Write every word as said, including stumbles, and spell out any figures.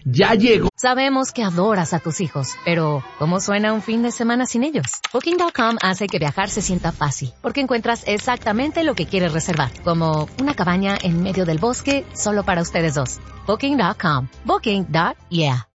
ya llegó. Sabemos que adoras a tus hijos, pero ¿cómo suena un fin de semana sin ellos? Booking punto com hace que viajar se sienta fácil, porque encuentras exactamente lo que quieres reservar, como una cabaña en medio del bosque solo para ustedes dos. Booking punto com. Booking. Yeah.